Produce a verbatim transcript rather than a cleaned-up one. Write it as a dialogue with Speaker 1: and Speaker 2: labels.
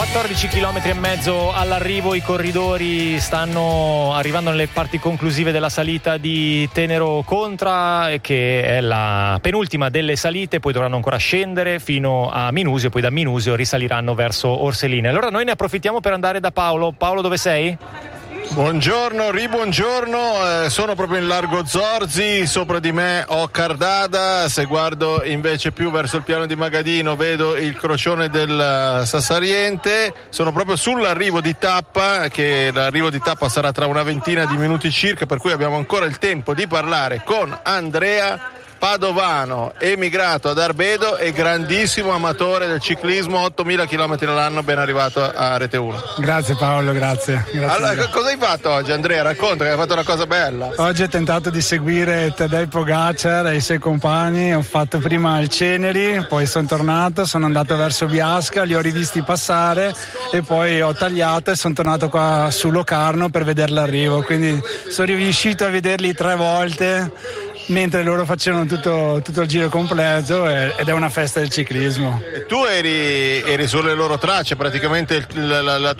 Speaker 1: quattordici chilometri e mezzo all'arrivo, i corridori stanno arrivando nelle parti conclusive della salita di Tenero Contra, che è la penultima delle salite, poi dovranno ancora scendere fino a Minusio, poi da Minusio risaliranno verso Orselline. Allora noi ne approfittiamo per andare da Paolo. Paolo, dove sei?
Speaker 2: Buongiorno, ribuongiorno, eh, sono proprio in largo Zorzi, sopra di me ho Cardada, se guardo invece più verso il piano di Magadino vedo il crocione del Sassariente, sono proprio sull'arrivo di tappa, che l'arrivo di tappa sarà tra una ventina di minuti circa, per cui abbiamo ancora il tempo di parlare con Andrea, padovano, emigrato ad Arbedo e grandissimo amatore del ciclismo, ottomila chilometri all'anno, ben arrivato a Rete uno.
Speaker 3: Grazie Paolo, grazie. grazie
Speaker 2: allora, cosa hai fatto oggi, Andrea? Racconta, che hai fatto una cosa bella.
Speaker 3: Oggi ho tentato di seguire Tadej Pogacar e i suoi compagni, ho fatto prima il Ceneri, poi sono tornato, sono andato verso Biasca, li ho rivisti passare e poi ho tagliato e sono tornato qua su Locarno per vedere l'arrivo, quindi sono riuscito a vederli tre volte mentre loro facevano tutto, tutto il giro completo, ed è una festa del ciclismo.
Speaker 2: E tu eri, eri sulle loro tracce, praticamente la, la, la